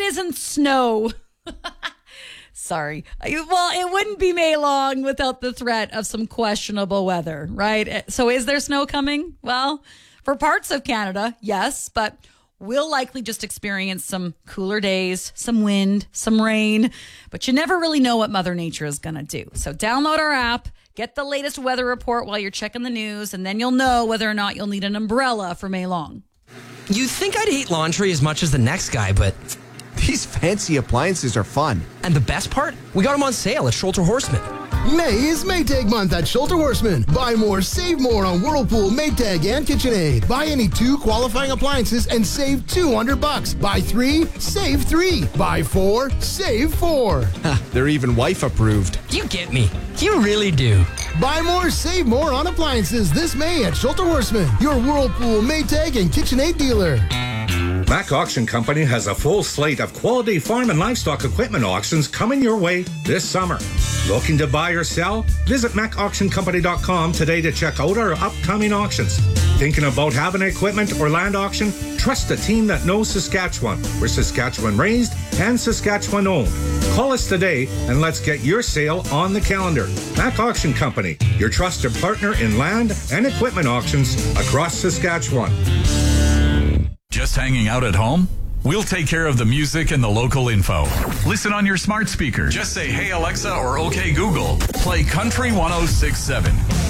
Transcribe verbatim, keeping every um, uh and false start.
isn't snow. Sorry. Well, it wouldn't be May long without the threat of some questionable weather, right? So is there snow coming? Well, for parts of Canada, yes, but we'll likely just experience some cooler days, some wind, some rain, but you never really know what Mother Nature is going to do. So download our app, get the latest weather report while you're checking the news, and then you'll know whether or not you'll need an umbrella for May long. You'd think I'd hate laundry as much as the next guy, but these fancy appliances are fun. And the best part? We got them on sale at Schulte Horseman. May is Maytag month at Schulte Horseman. Buy more, save more on Whirlpool, Maytag, and KitchenAid. Buy any two qualifying appliances and save two hundred bucks. Buy three, save three. Buy four, save four. They're even wife approved. You get me. You really do. Buy more, save more on appliances this May at Schulte Horseman, your Whirlpool, Maytag, and KitchenAid dealer. Mac Auction Company has a full slate of quality farm and livestock equipment auctions coming your way this summer. Looking to buy or sell? Visit mac auction company dot com today to check out our upcoming auctions. Thinking about having equipment or land auction? Trust a team that knows Saskatchewan. We're Saskatchewan raised and Saskatchewan owned. Call us today and let's get your sale on the calendar. Mac Auction Company, your trusted partner in land and equipment auctions across Saskatchewan. Just hanging out at home? We'll take care of the music and the local info. Listen on your smart speaker. Just say, "Hey Alexa" or "Okay Google." Play Country one oh six point seven.